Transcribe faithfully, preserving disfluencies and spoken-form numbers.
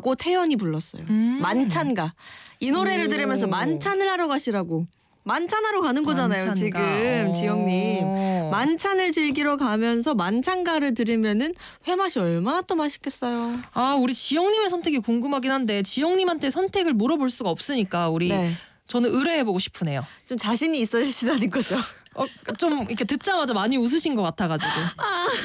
라고 태연이 불렀어요. 음. 만찬가. 이 노래를 오. 들으면서 만찬을 하러 가시라고. 만찬하러 가는 거잖아요. 만찬가. 지금 어. 지영님. 만찬을 즐기러 가면서 만찬가를 들으면은 회맛이 얼마나 또 맛있겠어요. 아, 우리 지영님의 선택이 궁금하긴 한데 지영님한테 선택을 물어볼 수가 없으니까 우리 네. 저는 의뢰해보고 싶으네요. 좀 자신이 있으시다는 거죠. 어, 좀 이렇게 듣자마자 많이 웃으신 것 같아가지고. 아.